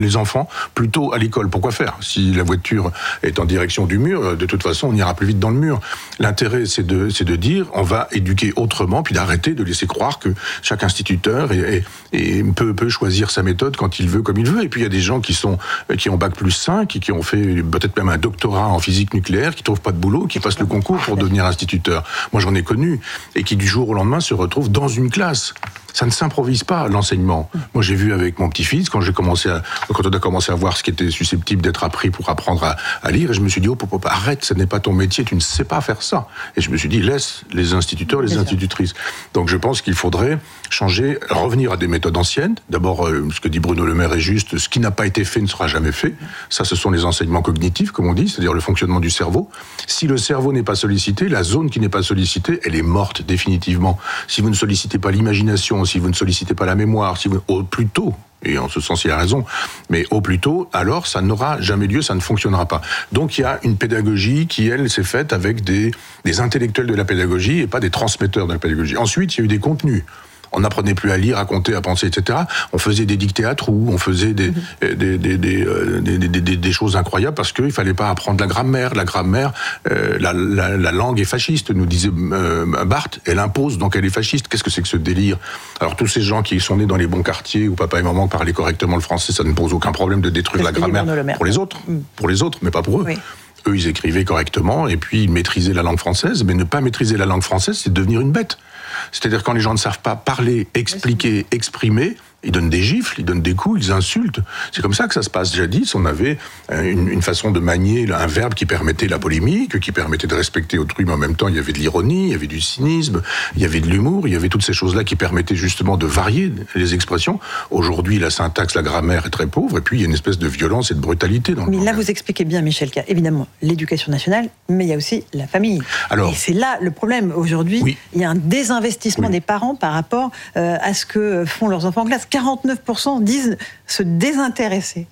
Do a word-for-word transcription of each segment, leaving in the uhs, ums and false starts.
les enfants plutôt à l'école. Pourquoi faire ? Si la voiture est en direction du mur, de toute façon, on ira plus vite dans le mur. L'intérêt, c'est de, c'est de dire, on va éduquer autrement, puis d'arrêter de laisser croire que chaque instituteur est, est, est, peut, peut choisir sa méthode quand il veut, comme il veut. Et puis, il y a des gens qui sont, qui ont bac plus cinq, et qui ont fait peut-être même un doctorat en physique nucléaire, qui trouvent pas de boulot, qui passent le concours pour devenir instituteur. Moi, j'en ai connu, et qui du jour au lendemain se retrouvent dans une classe. Ça ne s'improvise pas, l'enseignement. Moi, j'ai vu avec mon petit-fils, quand j'ai commencé à, quand on a commencé à voir ce qui était susceptible d'être appris pour apprendre à, à lire, et je me suis dit, oh, pop, pop, arrête, ce n'est pas ton métier, tu ne sais pas faire ça. Et je me suis dit, laisse les instituteurs, les Bien institutrices. Sûr. Donc, je pense qu'il faudrait changer, revenir à des méthodes anciennes. D'abord, euh, ce que dit Bruno Le Maire est juste, ce qui n'a pas été fait ne sera jamais fait. Ça, ce sont les enseignements cognitifs, comme on dit, c'est-à-dire le fonctionnement du cerveau. Si le cerveau n'est pas sollicité, la zone qui n'est pas sollicitée, elle est morte définitivement. Si vous ne sollicitez pas l'imagination, si vous ne sollicitez pas la mémoire, si vous, au plus tôt, et en ce sens il a raison, mais au plus tôt, alors ça n'aura jamais lieu, ça ne fonctionnera pas. Donc il y a une pédagogie qui, elle, s'est faite avec des, des intellectuels de la pédagogie et pas des transmetteurs de la pédagogie. Ensuite, il y a eu des contenus. On n'apprenait plus à lire, à compter, à penser, et cetera. On faisait des dictées à trous, on faisait des, mmh. des, des, des, euh, des, des, des, des choses incroyables parce qu'il ne fallait pas apprendre la grammaire. La grammaire, euh, la, la, la langue est fasciste, nous disait euh, Barthes, elle impose, donc elle est fasciste. Qu'est-ce que c'est que ce délire ? Alors tous ces gens qui sont nés dans les bons quartiers où papa et maman parlaient correctement le français, ça ne pose aucun problème de détruire la grammaire pour les autres, mmh. pour les autres, mais pas pour eux. Oui. Eux, ils écrivaient correctement et puis ils maîtrisaient la langue française, mais ne pas maîtriser la langue française, c'est devenir une bête. C'est-à-dire quand les gens ne savent pas parler, expliquer, exprimer, ils donnent des gifles, ils donnent des coups, ils insultent. C'est comme ça que ça se passe. Jadis, on avait une, une façon de manier un verbe qui permettait la polémique, qui permettait de respecter autrui, mais en même temps, il y avait de l'ironie, il y avait du cynisme, il y avait de l'humour, il y avait toutes ces choses-là qui permettaient justement de varier les expressions. Aujourd'hui, la syntaxe, la grammaire est très pauvre, et puis il y a une espèce de violence et de brutalité dans le Mais langage. là, vous expliquez bien, Michel K. Évidemment, l'éducation nationale, mais il y a aussi la famille. Alors, et c'est là le problème. Aujourd'hui, oui. il y a un désinvestissement oui. des parents par rapport euh, à ce que font leurs enfants en classe. quarante-neuf pour cent disent se désintéresser,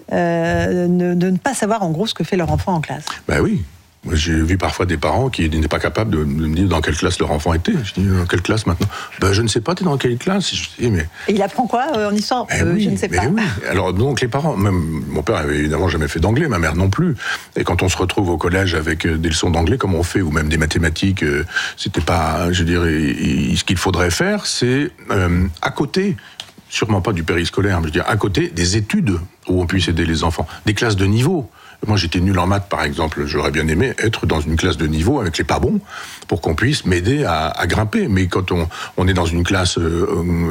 euh, de, de ne pas savoir en gros ce que fait leur enfant en classe. Ben oui. Moi, j'ai vu parfois des parents qui n'étaient pas capables de me dire dans quelle classe leur enfant était. Je dis, dans quelle classe maintenant ? Ben, je ne sais pas, t'es dans quelle classe ? Je dis, mais... Et il apprend quoi euh, en histoire ? Ben euh, oui, Je ne sais pas. Oui. Alors, donc, les parents, même mon père avait évidemment jamais fait d'anglais, ma mère non plus. Et quand on se retrouve au collège avec des leçons d'anglais, comme on fait, ou même des mathématiques, euh, c'était pas, je dirais, ce qu'il faudrait faire, c'est euh, à côté, sûrement pas du périscolaire, mais je veux dire, à côté des études où on puisse aider les enfants, des classes de niveau. Moi, j'étais nul en maths, par exemple. J'aurais bien aimé être dans une classe de niveau avec les pas bons pour qu'on puisse m'aider à, à grimper. Mais quand on, on est dans une classe euh,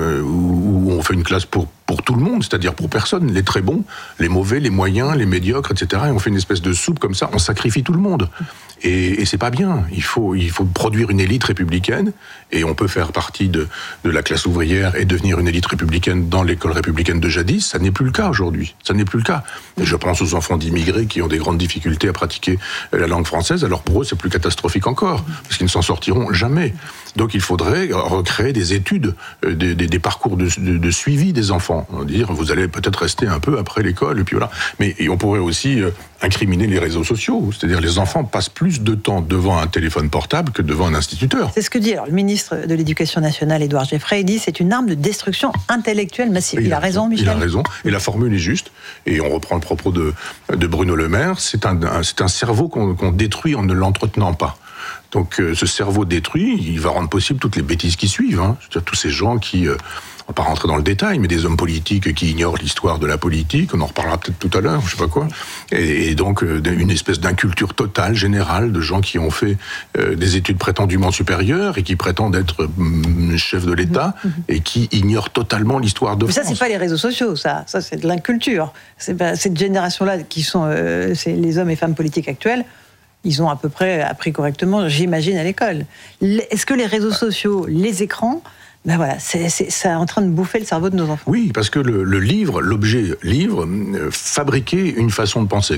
où, où on fait une classe pour, pour tout le monde, c'est-à-dire pour personne, les très bons, les mauvais, les moyens, les médiocres, et cetera. Et on fait une espèce de soupe comme ça, on sacrifie tout le monde. Et, et c'est pas bien. Il faut, il faut produire une élite républicaine, et on peut faire partie de, de la classe ouvrière et devenir une élite républicaine dans l'école républicaine de jadis. Ça n'est plus le cas aujourd'hui. Ça n'est plus le cas. Et je pense aux enfants d'immigrés qui ont des grandes difficultés à pratiquer la langue française. Alors pour eux, c'est plus catastrophique encore, parce qu'ils ne s'en sortiront jamais. Donc il faudrait recréer des études, des, des, des parcours de, de, de suivi des enfants. Dire, vous allez peut-être rester un peu après l'école, et puis voilà. Mais et on pourrait aussi incriminer les réseaux sociaux. C'est-à-dire les enfants passent plus de temps devant un téléphone portable que devant un instituteur. C'est ce que dit alors, le ministre de l'Éducation nationale, Édouard Geoffroy. Il dit c'est une arme de destruction intellectuelle massive. Il, il a raison, Michel ? Il a raison. Et la formule est juste. Et on reprend le propos de, de Bruno Le Maire. C'est un, un, c'est un cerveau qu'on, qu'on détruit en ne l'entretenant pas. Donc euh, ce cerveau détruit, il va rendre possible toutes les bêtises qui suivent. Hein. C'est-à-dire tous ces gens qui... Euh, on va pas rentrer dans le détail, mais des hommes politiques qui ignorent l'histoire de la politique, on en reparlera peut-être tout à l'heure, je sais pas quoi, et, et donc euh, une espèce d'inculture totale, générale, de gens qui ont fait euh, des études prétendument supérieures et qui prétendent être euh, chefs de l'État mmh. et qui ignorent totalement l'histoire de mais France. Ça, c'est pas les réseaux sociaux, ça, ça c'est de l'inculture. C'est pas, cette génération-là, qui sont euh, c'est les hommes et femmes politiques actuels, ils ont à peu près appris correctement, j'imagine, à l'école. Est-ce que les réseaux sociaux, les écrans, ben voilà, c'est, c'est, c'est en train de bouffer le cerveau de nos enfants. Oui, parce que le, le livre, l'objet livre, euh, fabriquait une façon de penser.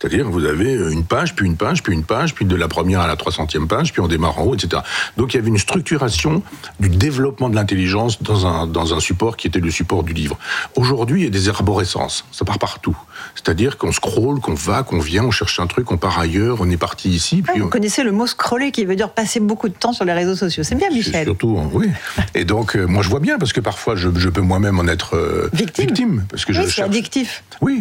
C'est-à-dire, vous avez une page, puis une page, puis une page, puis de la première à la trois centième page, puis on démarre en haut, et cetera. Donc il y avait une structuration du développement de l'intelligence dans un, dans un support qui était le support du livre. Aujourd'hui, il y a des arborescences, ça part partout. C'est-à-dire qu'on scrolle, qu'on va, qu'on vient, on cherche un truc, on part ailleurs, on est parti ici. Puis ah, vous on... connaissez le mot scroller qui veut dire passer beaucoup de temps sur les réseaux sociaux. C'est bien, Michel. Surtout, oui. Et donc, euh, moi je vois bien, parce que parfois je, je peux moi-même en être euh, victime. victime parce que oui, je c'est cherche... addictif. Oui.